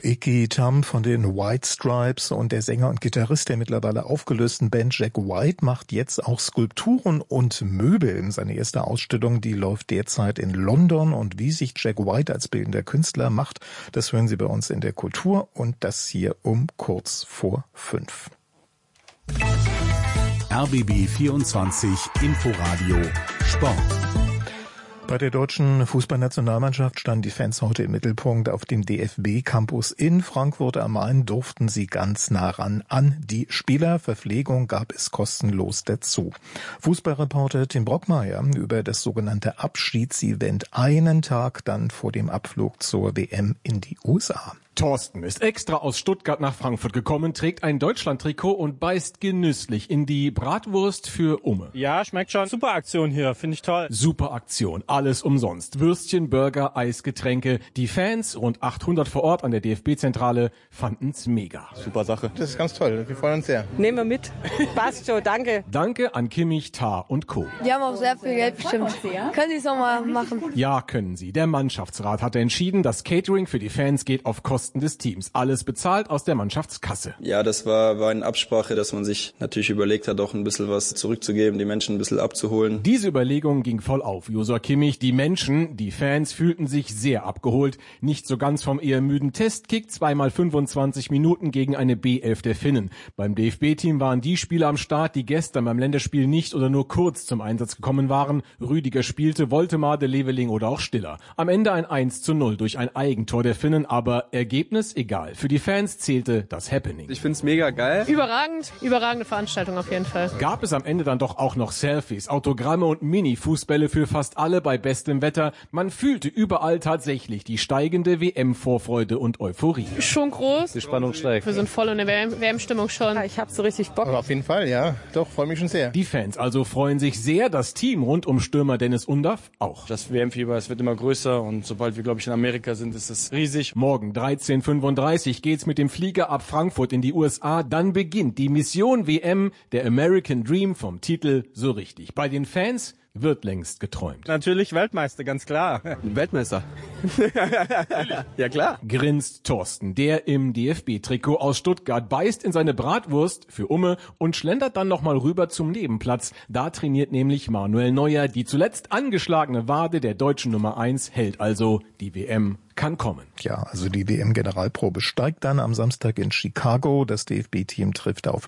Iggy Tam von den White Stripes und der Sänger und Gitarrist der mittlerweile aufgelösten Band Jack White macht jetzt auch Skulpturen und Möbel. Seine erste Ausstellung, die läuft derzeit in London, und wie sich Jack White als bildender Künstler macht, das hören Sie bei uns in der Kultur, und das hier um kurz vor 5. RBB 24 Inforadio Sport. Bei der deutschen Fußballnationalmannschaft standen die Fans heute im Mittelpunkt. Auf dem DFB-Campus in Frankfurt am Main durften sie ganz nah ran an die Spieler. Verpflegung gab es kostenlos dazu. Fußballreporter Tim Brockmeier über das sogenannte Abschiedsevent einen Tag dann vor dem Abflug zur WM in die USA. Thorsten ist extra aus Stuttgart nach Frankfurt gekommen, trägt ein Deutschland-Trikot und beißt genüsslich in die Bratwurst für Umme. Ja, schmeckt schon. Super Aktion hier, finde ich toll. Super Aktion, alles umsonst. Würstchen, Burger, Eis, Getränke. Die Fans, rund 800 vor Ort an der DFB-Zentrale, fanden's mega. Super Sache. Das ist ganz toll, wir freuen uns sehr. Nehmen wir mit. Passt schon, danke. Danke an Kimmich, Tah und Co. Die haben auch sehr viel Geld bestimmt. Können Sie es nochmal machen? Ja, können sie. Der Mannschaftsrat hatte entschieden, das Catering für die Fans geht auf Kosten des Teams. Alles bezahlt aus der Mannschaftskasse. Ja, das war eine Absprache, dass man sich natürlich überlegt hat, auch ein bisschen was zurückzugeben, die Menschen ein bisschen abzuholen. Diese Überlegung ging voll auf. Josua Kimmich, die Menschen, die Fans fühlten sich sehr abgeholt. Nicht so ganz vom eher müden Testkick, 2x25 Minuten gegen eine B11 der Finnen. Beim DFB-Team waren die Spieler am Start, die gestern beim Länderspiel nicht oder nur kurz zum Einsatz gekommen waren. Rüdiger spielte, Woltemade, Leveling oder auch Stiller. Am Ende ein 1:0 durch ein Eigentor der Finnen, aber Ergebnis egal. Für die Fans zählte das Happening. Ich find's mega geil. Überragende Veranstaltung auf jeden Fall. Gab es am Ende dann doch auch noch Selfies, Autogramme und Mini-Fußbälle für fast alle bei bestem Wetter. Man fühlte überall tatsächlich die steigende WM-Vorfreude und Euphorie. Schon groß. Die Spannung steigt. Wir sind voll in der WM-Stimmung schon. Ich hab so richtig Bock. Aber auf jeden Fall, ja. Doch, freue mich schon sehr. Die Fans also freuen sich sehr, das Team rund um Stürmer Dennis Undaff auch. Das WM-Fieber, es wird immer größer und sobald wir, glaube ich, in Amerika sind, ist es riesig. Morgen 13:35 geht's mit dem Flieger ab Frankfurt in die USA. Dann beginnt die Mission WM, der American Dream vom Titel so richtig. Bei den Fans wird längst geträumt. Natürlich Weltmeister, ganz klar. Weltmeister. Ja, klar. Grinst Thorsten, der im DFB-Trikot aus Stuttgart, beißt in seine Bratwurst für Umme und schlendert dann nochmal rüber zum Nebenplatz. Da trainiert nämlich Manuel Neuer. Die zuletzt angeschlagene Wade der deutschen Nummer 1 hält also. Die WM kann kommen. Ja, also die WM-Generalprobe steigt dann am Samstag in Chicago. Das DFB-Team trifft auf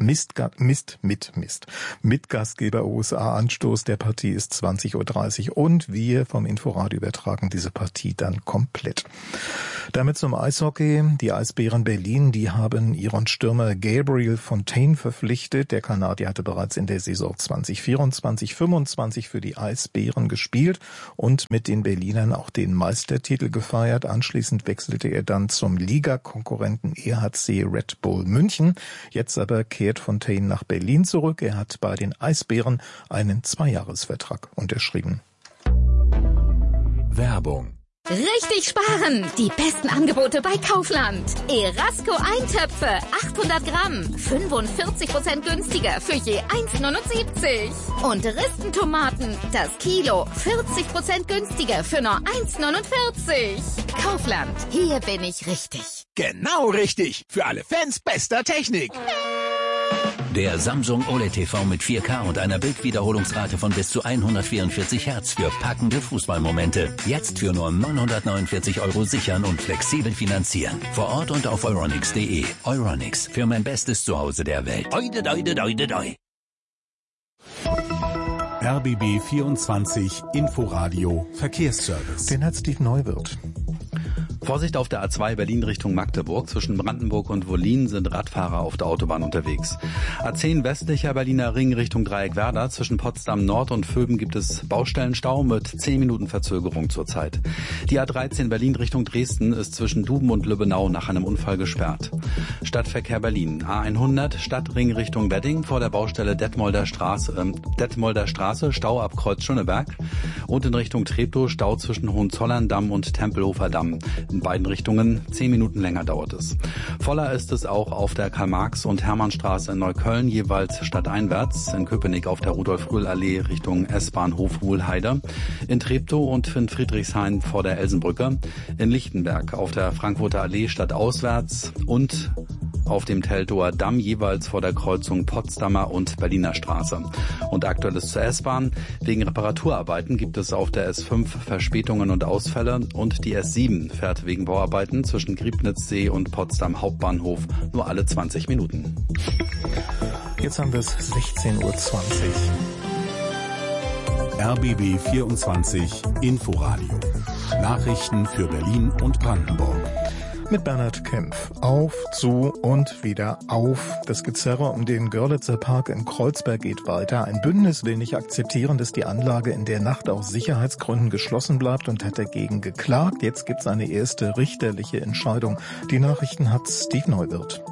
Mitgastgeber USA. Anstoß der Partie ist 20:30 Uhr und wir vom Inforadio übertragen diese Partie dann komplett. Damit zum Eishockey. Die Eisbären Berlin, die haben ihren Stürmer Gabriel Fontaine verpflichtet. Der Kanadier hatte bereits in der Saison 2024/25 für die Eisbären gespielt und mit den Berlinern auch den Meistertitel gefeiert. Anschließend wechselte er dann zum Ligakonkurrenten EHC Red Bull München. Jetzt aber kehrt Fontaine nach Berlin zurück. Er hat bei den Eisbären einen 2-Jahres-Vertrag unterschrieben. Werbung. Richtig sparen! Die besten Angebote bei Kaufland. Erasco Eintöpfe, 800 Gramm, 45% günstiger für je 1,79. Und Ristentomaten, das Kilo, 40% günstiger für nur 1,49. Kaufland, hier bin ich richtig. Genau richtig. Für alle Fans bester Technik. Der Samsung OLED TV mit 4K und einer Bildwiederholungsrate von bis zu 144 Hertz für packende Fußballmomente. Jetzt für nur 949 € sichern und flexibel finanzieren. Vor Ort und auf Euronics.de. Euronics, für mein bestes Zuhause der Welt. Oide, doide, doide, doi. RBB 24 Inforadio Verkehrsservice. Den hat Steve Neuwirth. Vorsicht auf der A2 Berlin Richtung Magdeburg. Zwischen Brandenburg und Wollin sind Radfahrer auf der Autobahn unterwegs. A10 westlicher Berliner Ring Richtung Dreieck Werder. Zwischen Potsdam Nord und Vöben gibt es Baustellenstau mit 10 Minuten Verzögerung zurzeit. Die A13 Berlin Richtung Dresden ist zwischen Duben und Lübbenau nach einem Unfall gesperrt. Stadtverkehr Berlin. A100 Stadtring Richtung Wedding vor der Baustelle Detmolder Straße, Stau ab Kreuz Schöneberg. Und in Richtung Treptow Stau zwischen Hohenzollern-Damm und Tempelhofer Damm. beiden Richtungen 10 Minuten länger dauert es. Voller ist es auch auf der Karl-Marx- und Hermannstraße in Neukölln, jeweils stadteinwärts, in Köpenick auf der Rudolf-Röhl-Allee Richtung S-Bahnhof Wuhlheide, in Treptow und in Friedrichshain vor der Elsenbrücke, in Lichtenberg auf der Frankfurter Allee stadtauswärts und auf dem Teltower Damm jeweils vor der Kreuzung Potsdamer und Berliner Straße. Und aktuelles zur S-Bahn. Wegen Reparaturarbeiten gibt es auf der S5 Verspätungen und Ausfälle und die S7 fährt wegen Bauarbeiten zwischen Griebnitzsee und Potsdam Hauptbahnhof nur alle 20 Minuten. Jetzt haben wir es 16:20 Uhr. RBB 24 Inforadio. Nachrichten für Berlin und Brandenburg. Mit Bernhard Kempf. Auf, zu und wieder auf. Das Gezerre um den Görlitzer Park in Kreuzberg geht weiter. Ein Bündnis will nicht akzeptieren, dass die Anlage in der Nacht aus Sicherheitsgründen geschlossen bleibt und hat dagegen geklagt. Jetzt gibt es eine erste richterliche Entscheidung. Die Nachrichten hat Steve Neuwirth.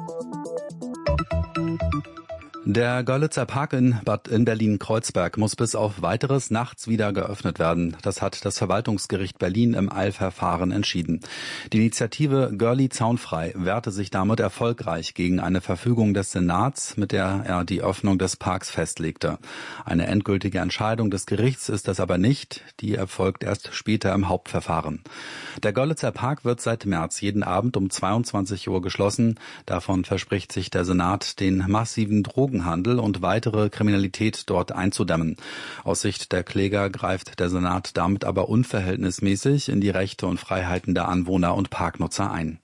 Der Görlitzer Park in Berlin-Kreuzberg muss bis auf Weiteres nachts wieder geöffnet werden. Das hat das Verwaltungsgericht Berlin im Eilverfahren entschieden. Die Initiative Görli zaunfrei wehrte sich damit erfolgreich gegen eine Verfügung des Senats, mit der er die Öffnung des Parks festlegte. Eine endgültige Entscheidung des Gerichts ist das aber nicht. Die erfolgt erst später im Hauptverfahren. Der Görlitzer Park wird seit März jeden Abend um 22 Uhr geschlossen. Davon verspricht sich der Senat, den massiven Drogenhandel und weitere Kriminalität dort einzudämmen. Aus Sicht der Kläger greift der Senat damit aber unverhältnismäßig in die Rechte und Freiheiten der Anwohner und Parknutzer ein.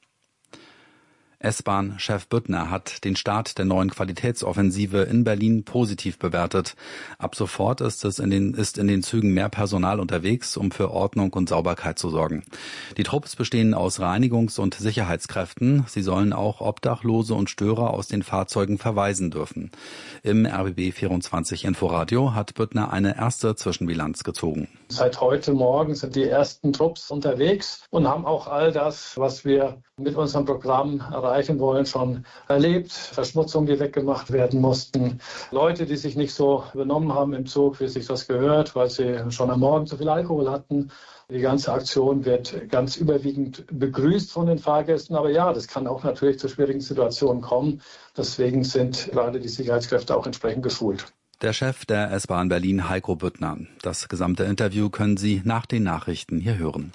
S-Bahn-Chef Büttner hat den Start der neuen Qualitätsoffensive in Berlin positiv bewertet. Ab sofort ist in den Zügen mehr Personal unterwegs, um für Ordnung und Sauberkeit zu sorgen. Die Trupps bestehen aus Reinigungs- und Sicherheitskräften. Sie sollen auch Obdachlose und Störer aus den Fahrzeugen verweisen dürfen. Im RBB 24 Inforadio hat Büttner eine erste Zwischenbilanz gezogen. Seit heute Morgen sind die ersten Trupps unterwegs und haben auch all das, was wir mit unserem Programm erreichen wollen, schon erlebt. Verschmutzungen, die weggemacht werden mussten. Leute, die sich nicht so benommen haben im Zug, wie sich das gehört, weil sie schon am Morgen zu viel Alkohol hatten. Die ganze Aktion wird ganz überwiegend begrüßt von den Fahrgästen. Aber ja, das kann auch natürlich zu schwierigen Situationen kommen. Deswegen sind gerade die Sicherheitskräfte auch entsprechend geschult. Der Chef der S-Bahn Berlin, Heiko Büttner. Das gesamte Interview können Sie nach den Nachrichten hier hören.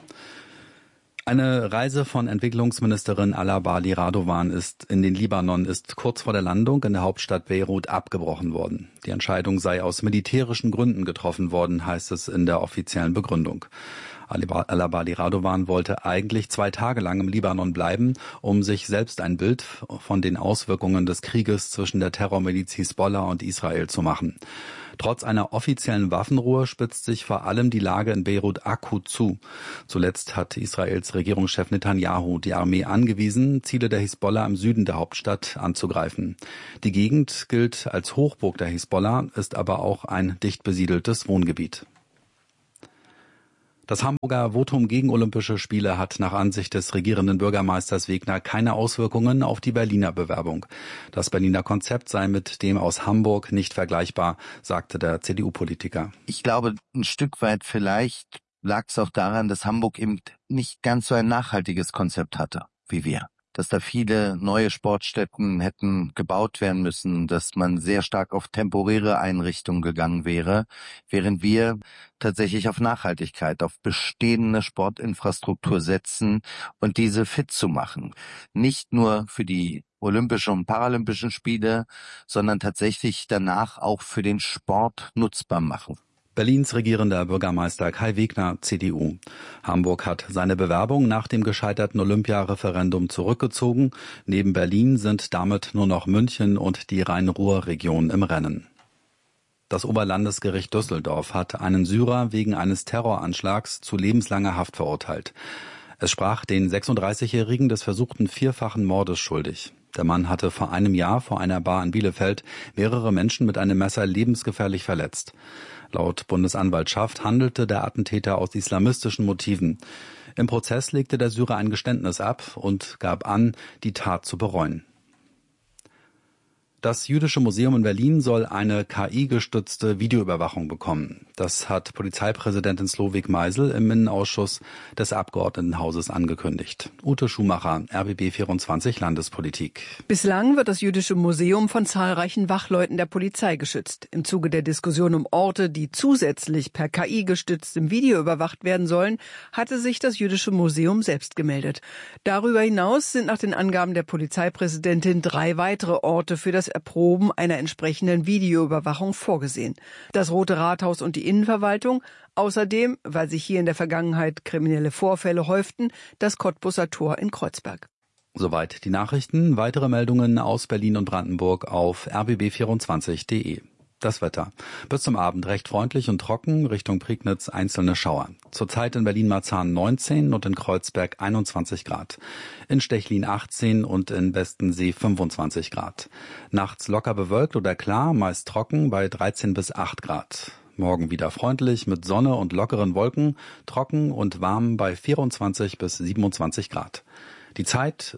Eine Reise von Entwicklungsministerin Ala Bali Radovan in den Libanon ist kurz vor der Landung in der Hauptstadt Beirut abgebrochen worden. Die Entscheidung sei aus militärischen Gründen getroffen worden, heißt es in der offiziellen Begründung. Ala Bali Radovan wollte eigentlich 2 Tage lang im Libanon bleiben, um sich selbst ein Bild von den Auswirkungen des Krieges zwischen der Terrormiliz Hisbollah und Israel zu machen. Trotz einer offiziellen Waffenruhe spitzt sich vor allem die Lage in Beirut akut zu. Zuletzt hat Israels Regierungschef Netanyahu die Armee angewiesen, Ziele der Hisbollah im Süden der Hauptstadt anzugreifen. Die Gegend gilt als Hochburg der Hisbollah, ist aber auch ein dicht besiedeltes Wohngebiet. Das Hamburger Votum gegen Olympische Spiele hat nach Ansicht des regierenden Bürgermeisters Wegner keine Auswirkungen auf die Berliner Bewerbung. Das Berliner Konzept sei mit dem aus Hamburg nicht vergleichbar, sagte der CDU-Politiker. Ich glaube, ein Stück weit vielleicht lag es auch daran, dass Hamburg eben nicht ganz so ein nachhaltiges Konzept hatte wie wir. Dass da viele neue Sportstätten hätten gebaut werden müssen, dass man sehr stark auf temporäre Einrichtungen gegangen wäre, während wir tatsächlich auf Nachhaltigkeit, auf bestehende Sportinfrastruktur setzen und diese fit zu machen. Nicht nur für die Olympischen und Paralympischen Spiele, sondern tatsächlich danach auch für den Sport nutzbar machen. Berlins regierender Bürgermeister Kai Wegner, CDU. Hamburg hat seine Bewerbung nach dem gescheiterten Olympia-Referendum zurückgezogen. Neben Berlin sind damit nur noch München und die Rhein-Ruhr-Region im Rennen. Das Oberlandesgericht Düsseldorf hat einen Syrer wegen eines Terroranschlags zu lebenslanger Haft verurteilt. Es sprach den 36-Jährigen des versuchten 4-fachen Mordes schuldig. Der Mann hatte vor einem Jahr vor einer Bar in Bielefeld mehrere Menschen mit einem Messer lebensgefährlich verletzt. Laut Bundesanwaltschaft handelte der Attentäter aus islamistischen Motiven. Im Prozess legte der Syrer ein Geständnis ab und gab an, die Tat zu bereuen. Das Jüdische Museum in Berlin soll eine KI-gestützte Videoüberwachung bekommen. Das hat Polizeipräsidentin Slowik Meisel im Innenausschuss des Abgeordnetenhauses angekündigt. Ute Schumacher, RBB 24 Landespolitik. Bislang wird das Jüdische Museum von zahlreichen Wachleuten der Polizei geschützt. Im Zuge der Diskussion um Orte, die zusätzlich per KI gestütztem Video überwacht werden sollen, hatte sich das Jüdische Museum selbst gemeldet. Darüber hinaus sind nach den Angaben der Polizeipräsidentin 3 weitere Orte für das Erproben einer entsprechenden Videoüberwachung vorgesehen. Das Rote Rathaus und die Innenverwaltung, außerdem, weil sich hier in der Vergangenheit kriminelle Vorfälle häuften, das Cottbuser Tor in Kreuzberg. Soweit die Nachrichten. Weitere Meldungen aus Berlin und Brandenburg auf rbb24.de. Das Wetter. Bis zum Abend recht freundlich und trocken, Richtung Prignitz einzelne Schauer. Zurzeit in Berlin-Marzahn 19 und in Kreuzberg 21 Grad. In Stechlin 18 und in Westensee 25 Grad. Nachts locker bewölkt oder klar, meist trocken bei 13 bis 8 Grad. Morgen wieder freundlich mit Sonne und lockeren Wolken, trocken und warm bei 24 bis 27 Grad. Die Zeit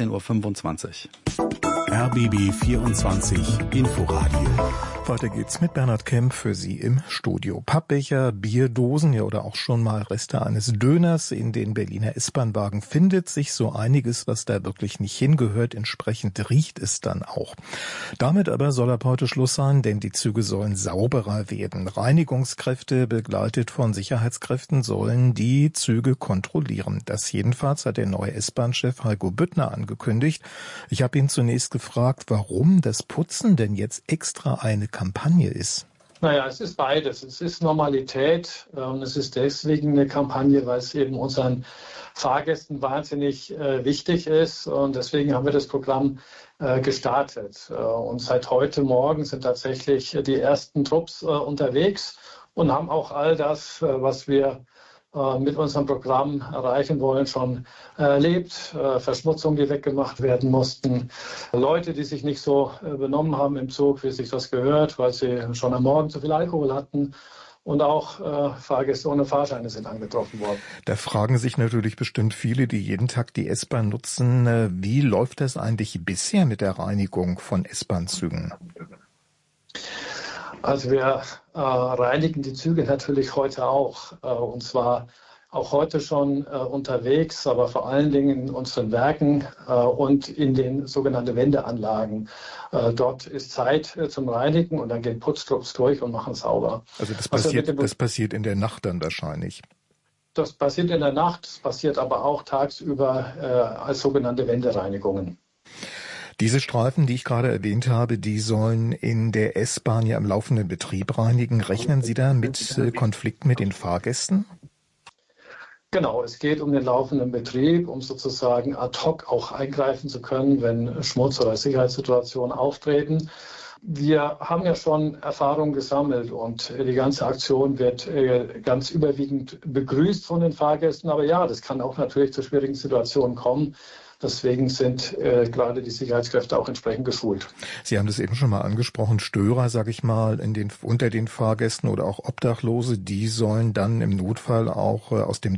16:25 Uhr. RBB 24 Inforadio. Weiter geht's mit Bernhard Kemp für Sie im Studio. Pappbecher, Bierdosen, ja oder auch schon mal Reste eines Döners in den Berliner S-Bahn-Wagen findet sich so einiges, was da wirklich nicht hingehört. Entsprechend riecht es dann auch. Damit aber soll ab heute Schluss sein, denn die Züge sollen sauberer werden. Reinigungskräfte, begleitet von Sicherheitskräften, sollen die Züge kontrollieren. Das jedenfalls hat der neue S-Bahn-Chef Heiko Büttner angekündigt. Ich habe ihn zunächst gefragt, warum das Putzen denn jetzt extra eine Kampagne ist. Naja, es ist beides. Es ist Normalität und es ist deswegen eine Kampagne, weil es eben unseren Fahrgästen wahnsinnig wichtig ist und deswegen haben wir das Programm gestartet. Und seit heute Morgen sind tatsächlich die ersten Trupps unterwegs und haben auch all das, was wir mit unserem Programm erreichen wollen, schon erlebt. Verschmutzungen, die weggemacht werden mussten. Leute, die sich nicht so benommen haben im Zug, wie sich das gehört, weil sie schon am Morgen zu viel Alkohol hatten. Und auch Fahrgäste ohne Fahrscheine sind angetroffen worden. Da fragen sich natürlich bestimmt viele, die jeden Tag die S-Bahn nutzen, wie läuft das eigentlich bisher mit der Reinigung von S-Bahn-Zügen? Also wir reinigen die Züge natürlich heute auch, und zwar auch heute schon unterwegs, aber vor allen Dingen in unseren Werken und in den sogenannten Wendeanlagen. Dort ist Zeit zum Reinigen und dann gehen Putztrupps durch und machen sauber. Also das passiert in der Nacht dann wahrscheinlich. Das passiert in der Nacht, das passiert aber auch tagsüber als sogenannte Wendereinigungen. Diese Streifen, die ich gerade erwähnt habe, die sollen in der S-Bahn ja im laufenden Betrieb reinigen. Rechnen Sie da mit Konflikten mit den Fahrgästen? Genau, es geht um den laufenden Betrieb, um sozusagen ad hoc auch eingreifen zu können, wenn Schmutz- oder Sicherheitssituationen auftreten. Wir haben ja schon Erfahrungen gesammelt und die ganze Aktion wird ganz überwiegend begrüßt von den Fahrgästen. Aber ja, das kann auch natürlich zu schwierigen Situationen kommen. Deswegen sind gerade die Sicherheitskräfte auch entsprechend geschult. Sie haben das eben schon mal angesprochen, Störer, sage ich mal, unter den Fahrgästen oder auch Obdachlose, die sollen dann im Notfall auch aus dem